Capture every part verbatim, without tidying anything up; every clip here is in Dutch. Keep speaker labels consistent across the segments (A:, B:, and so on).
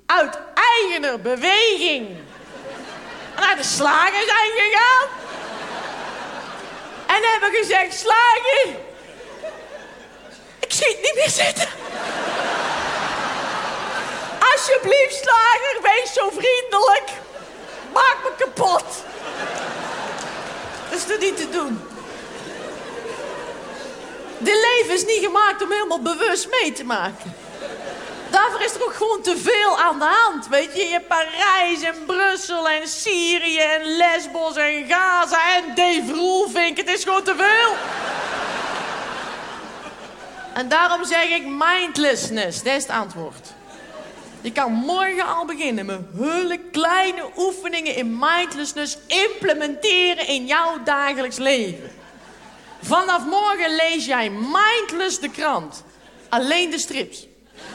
A: uit eigener beweging naar de slager zijn gegaan. En hebben gezegd, slager, ik schiet niet meer zitten. Alsjeblieft, slager, wees zo vriendelijk. Maak me kapot. Dat is toch niet te doen? Dit leven is niet gemaakt om helemaal bewust mee te maken. Daarvoor is er ook gewoon te veel aan de hand, weet je. Je hebt Parijs en Brussel en Syrië en Lesbos en Gaza en Dave Roelvink. Het is gewoon te veel. En daarom zeg ik mindlessness, dat is het antwoord. Je kan morgen al beginnen met hele kleine oefeningen in mindlessness implementeren in jouw dagelijks leven. Vanaf morgen lees jij mindless de krant. Alleen de strips.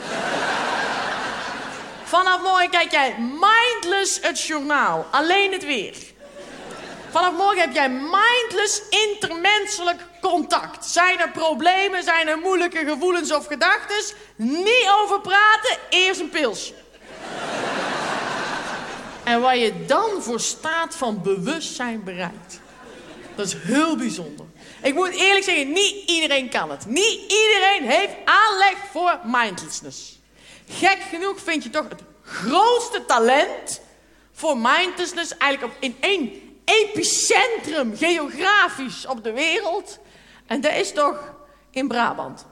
A: Vanaf morgen kijk jij mindless het journaal. Alleen het weer. Vanaf morgen heb jij mindless intermenselijk contact. Zijn er problemen, zijn er moeilijke gevoelens of gedachten? Niet over praten, eerst een pilsje. En waar je dan voor staat van bewustzijn bereikt. Dat is heel bijzonder. Ik moet eerlijk zeggen, niet iedereen kan het. Niet iedereen heeft aanleg voor mindlessness. Gek genoeg vind je toch het grootste talent voor mindlessness eigenlijk op in één epicentrum geografisch op de wereld. En dat is toch in Brabant.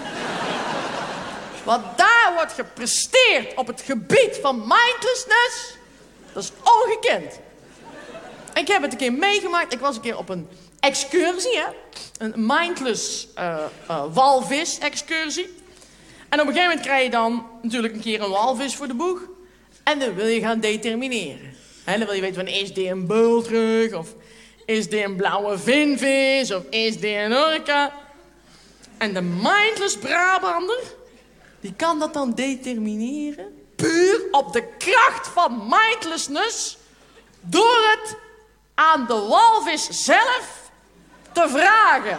A: Wat daar wordt gepresteerd op het gebied van mindlessness, dat is ongekend. Ik heb het een keer meegemaakt. Ik was een keer op een excursie, hè? Een mindless uh, uh, walvis-excursie. En op een gegeven moment krijg je dan natuurlijk een keer een walvis voor de boeg. En dan wil je gaan determineren. He, dan wil je weten van, is dit een bultrug? Of is dit een blauwe vinvis? Of is dit een orka? En de mindless Brabander, die kan dat dan determineren. Puur op de kracht van mindlessness. Door het aan de walvis zelf te vragen.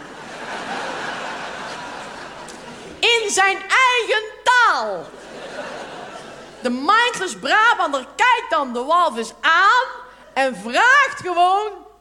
A: In zijn eigen taal. De mindless Brabander kijkt dan de walvis aan en vraagt gewoon